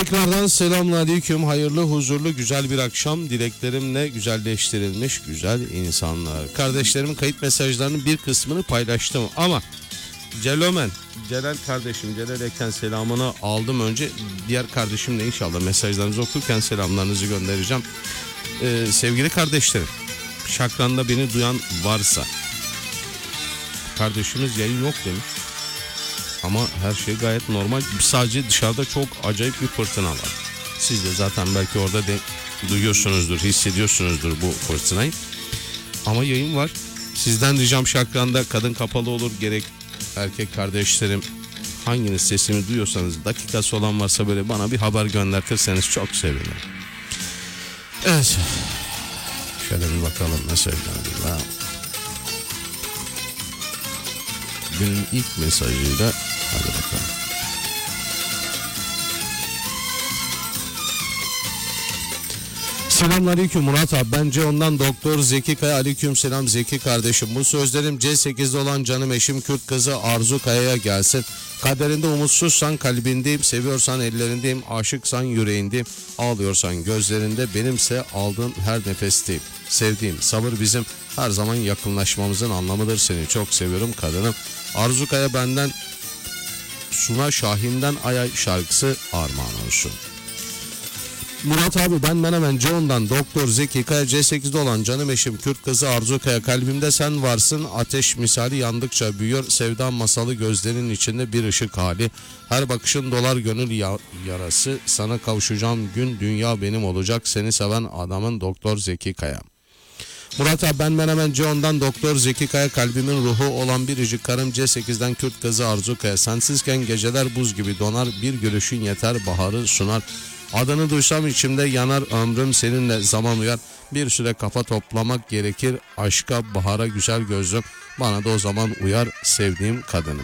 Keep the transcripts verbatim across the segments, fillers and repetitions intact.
Tekrardan selamünaleyküm. Hayırlı, huzurlu, güzel bir akşam dileklerimle güzelleştirilmiş güzel insanlar. Kardeşlerimin kayıt mesajlarının bir kısmını paylaştım ama Celomen, Celal kardeşim, Celal Eken selamını aldım önce. Diğer kardeşimle inşallah mesajlarınızı okurken selamlarınızı göndereceğim. Ee, sevgili kardeşlerim, Şakran'da beni duyan varsa, kardeşimiz yayın yok demiş. Ama her şey gayet normal. Sadece dışarıda çok acayip bir fırtına var. Siz de zaten belki orada de duyuyorsunuzdur, hissediyorsunuzdur bu fırtınayı. Ama yayın var. Sizden ricam Şakran'da kadın kapalı olur, gerek erkek kardeşlerim. Hanginiz sesimi duyuyorsanız, dakikası olan varsa böyle bana bir haber göndertirseniz çok sevinirim. Evet. Şöyle bir bakalım mesajlarına. Günün ilk mesajıyla hadi bakalım. Selamünaleyküm Murat abi. Bence ondan Doktor Zeki Kaya. Aleyküm selam Zeki kardeşim. Bu sözlerim C sekizde olan canım eşim Kürt kızı Arzu Kaya'ya gelsin. Kaderinde umutsuzsan kalbindeyim, seviyorsan ellerindeyim, aşıksan yüreğindeyim, ağlıyorsan gözlerinde, benimse aldığın her nefesteyim. Sevdiğim, sabır bizim her zaman yakınlaşmamızın anlamıdır. Seni çok seviyorum kadınım. Arzu Kaya benden Suna Şahin'den Ayay şarkısı armağan olsun. Murat abi ben Menemen John'dan Doktor Zeki Kaya. C sekizde olan canım eşim Kürt kızı Arzu Kaya. Kalbimde sen varsın, ateş misali yandıkça büyüyor. Sevda masalı gözlerin içinde bir ışık hali. Her bakışın dolar gönül ya- yarası. Sana kavuşacağım gün dünya benim olacak. Seni seven adamın Doktor Zeki Kaya. Murat abi ben Menemen John'dan Doktor Zeki Kaya. Kalbimin ruhu olan biricik karım C sekizden Kürt kızı Arzu Kaya. Sensizken geceler buz gibi donar, bir gülüşün yeter baharı sunar. Adını duysam içimde yanar, ömrüm seninle zaman uyar. Bir süre kafa toplamak gerekir, aşka bahara güzel gözlüm. Bana da o zaman uyar sevdiğim kadınım.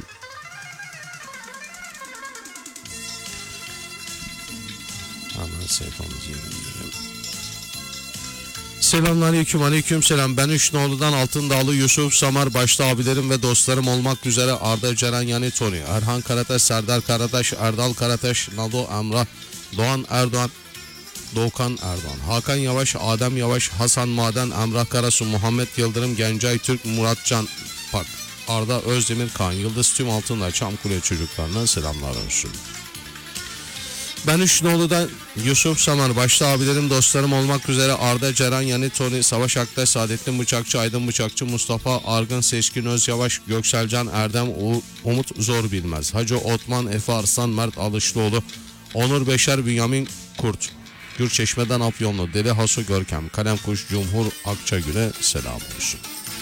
Hemen sayfamızı yayınlayalım. Selamünaleyküm, aleyküm selam. Ben Üçnoğlu'dan Altındağlı Yusuf Samar, başta abilerim ve dostlarım olmak üzere Arda Ceren Yani Tony, Erhan Karataş, Serdar Karataş, Erdal Karataş, Nado Emrah, Doğan Erdoğan, Doğukan Erdoğan, Hakan Yavaş, Adem Yavaş, Hasan Maden, Emrah Karasu, Muhammed Yıldırım, Gencay Türk, Muratcan Pak, Arda Özdemir, Kaan Yıldız, tüm Altındağ Çamkule çocuklarına selamlar olsun. Ben Üçnoğlu'dan Yusuf Samar, başta abilerim dostlarım olmak üzere Arda Ceren Yani Tony, Savaş Aktaş, Saadettin Bıçakçı, Aydın Bıçakçı, Mustafa Argın, Seçkin Özyavaş, Gökselcan Erdem, Umut Zor Bilmez, Hacı Otman, Efe Arslan, Mert Alışlıoğlu, Onur Beşer, Bünyamin Kurt, Gürçeşme'den Afyonlu, Deli Hasu Görkem, Kalemkuş, Cumhur Akçagül'e selam olsun.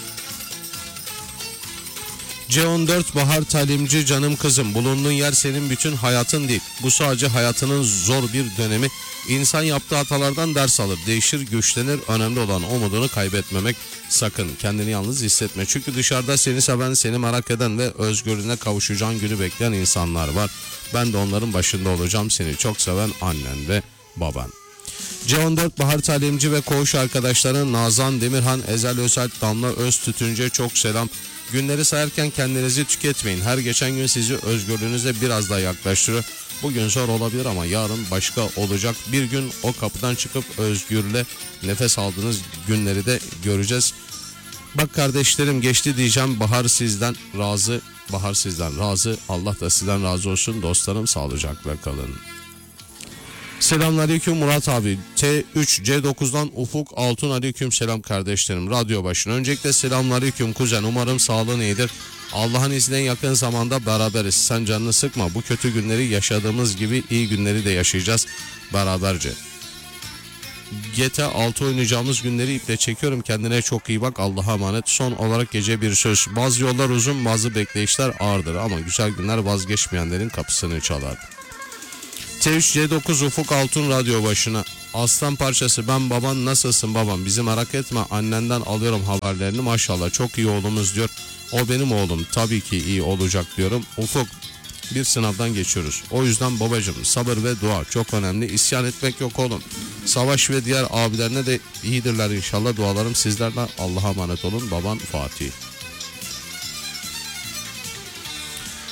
C on dört Bahar Talimci canım kızım, bulunduğun yer senin bütün hayatın değil. Bu sadece hayatının zor bir dönemi. İnsan yaptığı hatalardan ders alır, değişir, güçlenir. Önemli olan umudunu kaybetmemek. Sakın kendini yalnız hissetme. Çünkü dışarıda seni seven, seni merak eden ve özgürlüğüne kavuşacağın günü bekleyen insanlar var. Ben de onların başında olacağım. Seni çok seven annen ve baban. C on dört Bahar Talimci ve koğuş arkadaşları Nazan Demirhan, Ezel Özel, Damla Öztütünce çok selam. Günleri sayarken kendinizi tüketmeyin. Her geçen gün sizi özgürlüğünüze biraz daha yaklaştırıyor. Bugün zor olabilir ama yarın başka olacak. Bir gün o kapıdan çıkıp özgürle nefes aldığınız günleri de göreceğiz. Bak kardeşlerim, geçti diyeceğim. Bahar sizden razı. Bahar sizden razı. Allah da sizden razı olsun. Dostlarım sağlıcakla kalın. Selamünaleyküm Murat abi. T üç C dokuzdan Ufuk Altun, aleyküm selam kardeşlerim. Radyo başına. Öncelikle selamünaleyküm kuzen. Umarım sağlığın iyidir. Allah'ın izniyle yakın zamanda beraberiz. Sen canını sıkma. Bu kötü günleri yaşadığımız gibi iyi günleri de yaşayacağız beraberce. G T A altı oynayacağımız günleri iple çekiyorum. Kendine çok iyi bak. Allah'a emanet. Son olarak gece bir söz. Bazı yollar uzun, bazı bekleyişler ağırdır ama güzel günler vazgeçmeyenlerin kapısını çalar. T üç C dokuz Ufuk Altun radyo başına. Aslan parçası, ben baban, nasılsın babam, bizi merak etme, annenden alıyorum haberlerini, maşallah çok iyi oğlumuz diyor. O benim oğlum, tabii ki iyi olacak diyorum. Ufuk, bir sınavdan geçiyoruz. O yüzden babacığım sabır ve dua çok önemli. İsyan etmek yok oğlum. Savaş ve diğer abilerine de iyidirler inşallah. Dualarım sizlerle. Allah'a emanet olun. Baban Fatih.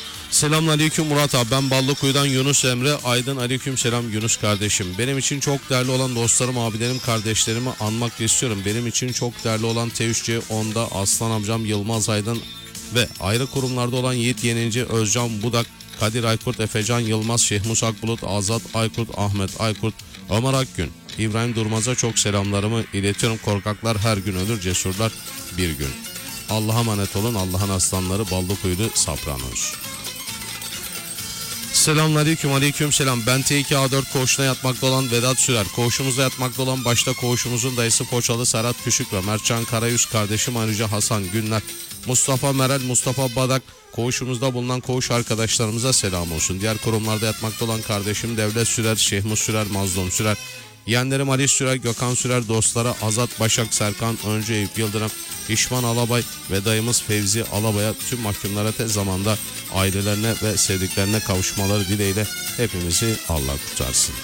Selamünaleyküm Murat abi, ben Ballıkuyu'dan Yunus Emre Aydın. Aleyküm selam Yunus kardeşim. Benim için çok değerli olan dostlarım, abilerim, kardeşlerimi anmak istiyorum. Benim için çok değerli olan T üç C onda Aslan amcam Yılmaz Aydın ve ayrı kurumlarda olan Yiğit Yenici, Özcan Budak, Kadir Aykurt, Efecan Yılmaz, Şehmus Akbulut, Azat Aykurt, Ahmet Aykurt, Ömer Akgün, İbrahim Durmaz'a çok selamlarımı iletiyorum. Korkaklar her gün ölür, cesurlar bir gün. Allah'a emanet olun. Allah'ın aslanları, Ballıkuyulu Sapranos. Selamünaleyküm, aleyküm selam. Ben T iki A dört koğuşuna yatmakta olan Vedat Sürer. Koğuşumuzda yatmakta olan başta koğuşumuzun dayısı Poçalı Serhat Küçük ve Mertcan Karayüz kardeşim, ayrıca Hasan Günler, Mustafa Merel, Mustafa Badak, koğuşumuzda bulunan koğuş arkadaşlarımıza selam olsun. Diğer kurumlarda yatmakta olan kardeşim Devlet Sürer, Şehmus Sürer, Mazlum Sürer, yeğenlerim Ali Sürer, Gökhan Sürer, dostlara Azat Başak, Serkan Öncü, Eyüp Yıldırım, İşman Alabay ve dayımız Fevzi Alabay'a, tüm mahkumlara tez zamanda ailelerine ve sevdiklerine kavuşmaları dileğiyle hepimizi Allah kurtarsın.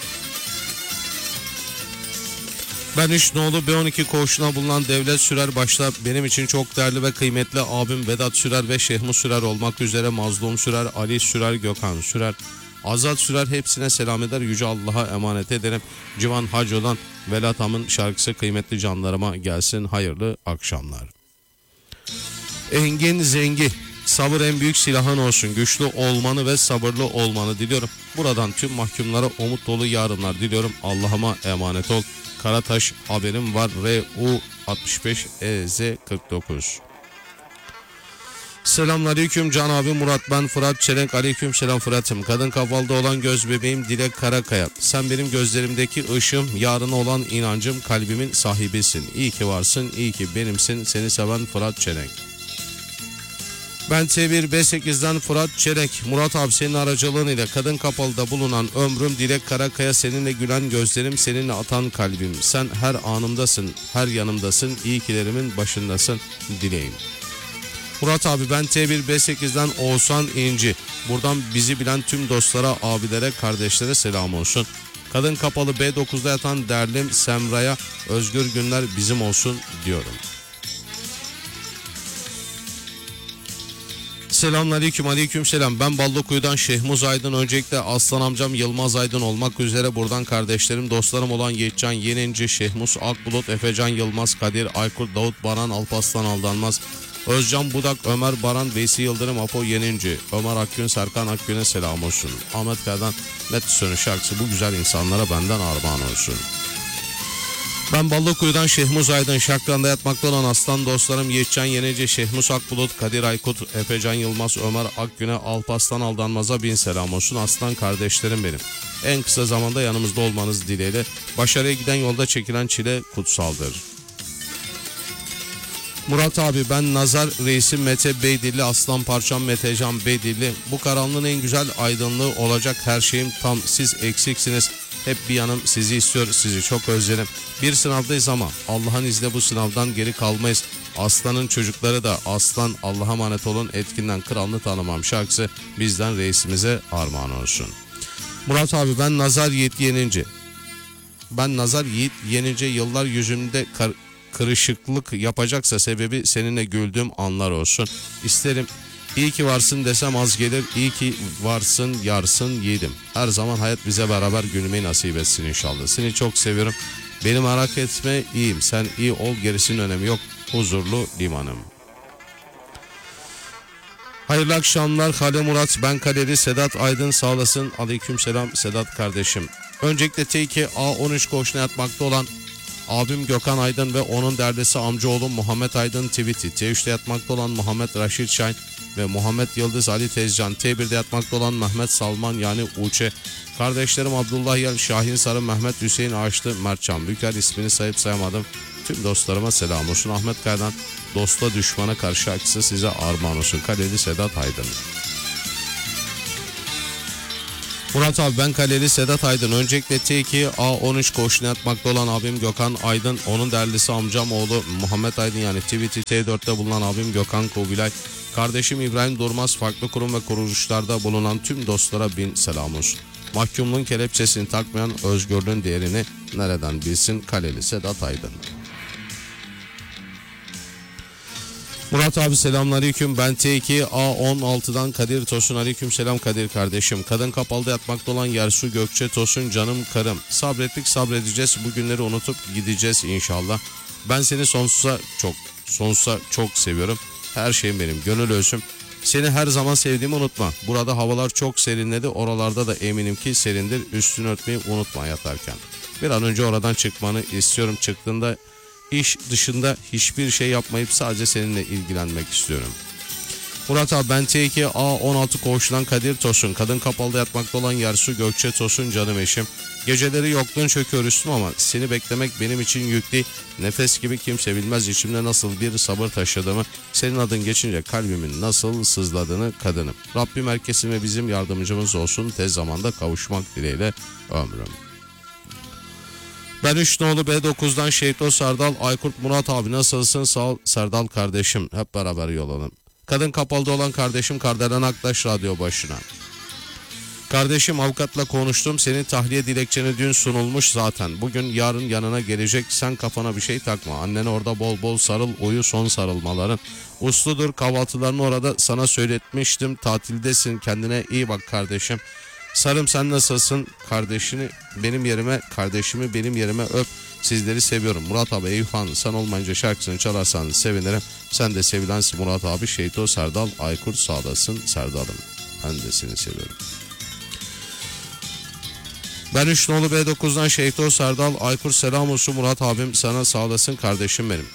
Ben üç nolu B on iki koğuşuna bulunan Devlet Sürer başta benim için çok değerli ve kıymetli abim Vedat Sürer ve Şehmus Sürer olmak üzere Mazlum Sürer, Ali Sürer, Gökhan Sürer, Azat Sürer, hepsine selam eder, Yüce Allah'a emanet ederim. Civan Hacı'dan Velat Ham'ın şarkısı kıymetli canlarıma gelsin. Hayırlı akşamlar. Engin Zengi, sabır en büyük silahın olsun. Güçlü olmanı ve sabırlı olmanı diliyorum. Buradan tüm mahkumlara umut dolu yarınlar diliyorum. Allah'ıma emanet ol. Karataş haberim var. R U altmış beş E Z kırk dokuz. Selamünaleyküm Can abi Murat, ben Fırat Çelenk. Aleyküm selam Fırat'ım. Kadın kafalı olan göz bebeğim Dilek Karakaya. Sen benim gözlerimdeki ışığım, yarına olan inancım, kalbimin sahibisin. İyi ki varsın, iyi ki benimsin. Seni seven Fırat Çelenk. Ben T bir B sekizden Fırat Çelenk. Murat abi, senin aracılığın ile kadın kapalıda bulunan ömrüm Dilek Karakaya, seninle gülen gözlerim, seninle atan kalbim. Sen her anımdasın, her yanımdasın, iyi kilerimin başındasın dileğim. Murat abi, ben T bir B sekizden Oğuzhan İnci. Buradan bizi bilen tüm dostlara, abilere, kardeşlere selam olsun. Kadın kapalı B dokuzda yatan derlim Semra'ya özgür günler bizim olsun diyorum. Selamünaleyküm, aleyküm selam. Ben Ballıkuyu'dan Şehmuz Aydın. Öncelikle Aslan amcam Yılmaz Aydın olmak üzere buradan kardeşlerim, dostlarım olan Yiğitcan Yeninci, Şehmus Akbulut, Efecan Yılmaz, Kadir Aykurt, Davut Baran, Alpaslan Aldanmaz, Özcan Budak, Ömer Baran, Veysi Yıldırım, Apo Yeninci, Ömer Akgün, Serkan Akgün'e selam olsun. Ahmet Kaya'dan Met Sönü şarkısı bu güzel insanlara benden armağan olsun. Ben Ballıkuyu'dan Şehmuz Aydın. Şakran'da yatmakta olan aslan dostlarım Yiğitcan Yenici, Şehmus Akbulut, Kadir Aykut, Efecan Yılmaz, Ömer Akgün'e, Alpaslan Aldanmaz'a bin selam olsun. Aslan kardeşlerim benim. En kısa zamanda yanımızda olmanız dileğiyle. Başarıya giden yolda çekilen çile kutsaldır. Murat abi, ben Nazar Reisim Mete Beydilli, Aslan Parçam Metecan Beydilli. Bu karanlığın en güzel aydınlığı olacak her şeyim tam, siz eksiksiniz. Hep bir yanım sizi istiyor, sizi çok özlerim. Bir sınavdayız ama Allah'ın izniyle bu sınavdan geri kalmayız. Aslanın çocukları da Aslan, Allah'a emanet olun, etkinden kralını tanımam şarkısı bizden reisimize armağan olsun. Murat abi, ben Nazar Yiğit Yeninci. Ben Nazar Yiğit Yeninci, yıllar yüzümde kar kırışıklık yapacaksa sebebi seninle güldüğüm anlar olsun. İsterim iyi ki varsın desem az gelir. İyi ki varsın yarsın yiğidim. Her zaman hayat bize beraber gülmeyi nasip etsin inşallah. Seni çok seviyorum. Beni merak etme, iyiyim. Sen iyi ol, gerisinin önemi yok. Huzurlu limanım. Hayırlı akşamlar Hale Murat. Ben Kaleli Sedat Aydın, sağ olasın. Aleyküm selam Sedat kardeşim. Öncelikle T iki A on üç koğuşuna yatmakta olan abim Gökhan Aydın ve onun derdesi amcaoğlum Muhammed Aydın Tiviti, T üçte yatmakta olan Muhammed Raşit Şahin ve Muhammed Yıldız Ali Tezcan, T birde yatmakta olan Mehmet Salman yani Uçe, kardeşlerim Abdullah Yel, Şahin Sarı, Mehmet Hüseyin Ağaçlı, Mertcan Büker, ismini sayıp sayamadım. Tüm dostlarıma selam olsun. Ahmet Kaya'dan Dosta Düşmana Karşı akısı size armağan olsun. Kaleli Sedat Aydın. Murat abi, ben Kaleli Sedat Aydın. Öncelikle T iki A on üç koğuşuna yatmakta olan abim Gökhan Aydın, onun derlisi amcam oğlu Muhammed Aydın yani Tweety T dörtte bulunan abim Gökhan Kubilay, kardeşim İbrahim Durmaz, farklı kurum ve kuruluşlarda bulunan tüm dostlara bin selam olsun. Mahkumluğun kelepçesini takmayan özgürlüğün değerini nereden bilsin? Kaleli Sedat Aydın. Murat abi selamünaleyküm. Ben T iki A on altıdan Kadir Tosun. Aleyküm selam Kadir kardeşim. Kadın kapalıda yatmakta olan Yersu Gökçe Tosun canım karım. Sabrettik sabredeceğiz. Bu günleri unutup gideceğiz inşallah. Ben seni sonsuza çok sonsuza çok seviyorum. Her şeyim benim. Gönül özüm. Seni her zaman sevdiğimi unutma. Burada havalar çok serinledi. Oralarda da eminim ki serindir. Üstünü örtmeyi unutma yatarken. Bir an önce oradan çıkmanı istiyorum. Çıktığında İş dışında hiçbir şey yapmayıp sadece seninle ilgilenmek istiyorum. Murat abi ben T iki A on altı koğuştan Kadir Tosun. Kadın kapalıda yatmakta olan Yersu Gökçe Tosun canım eşim. Geceleri yokluğun çöküyor üstüme ama seni beklemek benim için yük değil. Nefes gibi kimse bilmez içimde nasıl bir sabır taşıdığımı. Senin adın geçince kalbimin nasıl sızladığını kadınım. Rabbim herkesin ve bizim yardımcımız olsun. Tez zamanda kavuşmak dileğiyle ömrüm. Ben üç nolu B dokuzdan Şeyto Serdal Aykurt. Murat abi nasılsın? Sağ ol Serdal kardeşim. Hep beraber yol alalım. Kadın kapalıda olan kardeşim Kardelen Aktaş radyo başına. Kardeşim avukatla konuştum. Senin tahliye dilekçeni dün sunulmuş zaten. Bugün yarın yanına gelecek. Sen kafana bir şey takma. Annene orada bol bol sarıl. Uyu son sarılmaların. Usludur kahvaltılarını orada sana söyletmiştim. Tatildesin. Kendine iyi bak kardeşim. Sarım sen nasılsın? Kardeşini benim yerime, kardeşimi benim yerime öp. Sizleri seviyorum. Murat abi Eyüphan sen olmayınca şarkısını çalarsan sevinirim. Sen de sevilensin Murat abi. Şeyto Serdal Aykurt sağlasın Serdal'ım. Ben de seni seviyorum. Ben üç nolu B dokuzdan Şeyto Serdal Aykurt selam olsun Murat abim sana sağlasın kardeşim benim.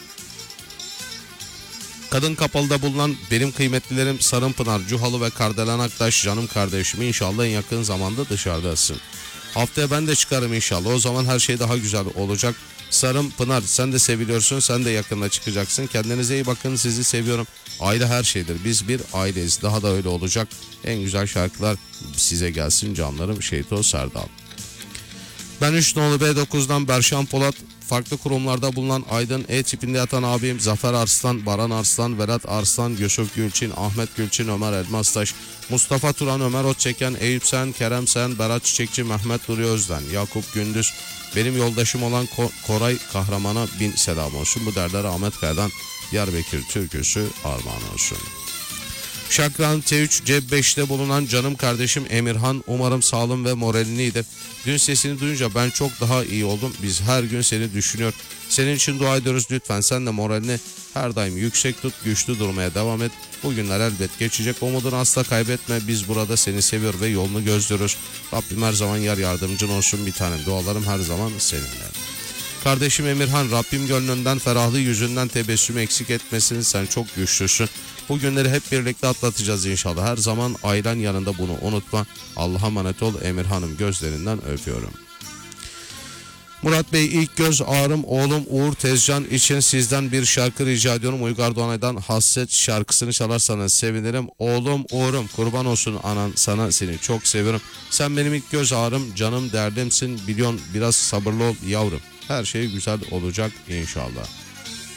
Kadın kapalıda bulunan benim kıymetlilerim Sarımpınar, Cuhalı ve Kardelen Aktaş canım kardeşim. İnşallah en yakın zamanda dışarıdasın. Haftaya ben de çıkarım inşallah. O zaman her şey daha güzel olacak. Sarımpınar sen de seviliyorsun. Sen de yakında çıkacaksın. Kendinize iyi bakın. Sizi seviyorum. Aile her şeydir. Biz bir aileyiz. Daha da öyle olacak. En güzel şarkılar size gelsin canlarım. Şeyto Serdal. Ben üç nolu B dokuzdan Berşan Polat. Farklı kurumlarda bulunan Aydın E tipinde yatan abim Zafer Arslan, Baran Arslan, Vedat Arslan, Yusuf Gülçin, Ahmet Gülçin, Ömer Elmastaş, Mustafa Turan, Ömer Otçeken, Eyüp Sen, Kerem Sen, Berat Çiçekçi, Mehmet Nuri Özden, Yakup Gündüz, benim yoldaşım olan Ko- Koray Kahraman'a bin selam olsun. Bu derler Ahmet Kaya'dan Diyarbakır türküsü armağan olsun. Şakran T üç C beşte bulunan canım kardeşim Emirhan umarım sağlığın ve moralin iyidir. Dün sesini duyunca ben çok daha iyi oldum. Biz her gün seni düşünüyor. Senin için dua ediyoruz lütfen. Sen de moralini her daim yüksek tut. Güçlü durmaya devam et. Bu günler elbet geçecek. Umudunu asla kaybetme. Biz burada seni seviyor ve yolunu gözlüyoruz. Rabbim her zaman yar yardımcın olsun bir tanem. Dualarım her zaman seninle. Kardeşim Emirhan Rabbim gönlünden ferahlığı yüzünden tebessümü eksik etmesin. Sen çok güçlüsün. Bu günleri hep birlikte atlatacağız inşallah. Her zaman ailen yanında bunu unutma. Allah'a emanet ol Emirhan'ım gözlerinden öpüyorum. Murat Bey ilk göz ağrım oğlum Uğur Tezcan için sizden bir şarkı rica ediyorum. Uygar Doğanay'dan Hasret şarkısını çalarsanız sevinirim. Oğlum Uğur'um kurban olsun anan sana seni çok seviyorum. Sen benim ilk göz ağrım canım derdimsin biliyorsun biraz sabırlı ol yavrum. Her şey güzel olacak inşallah.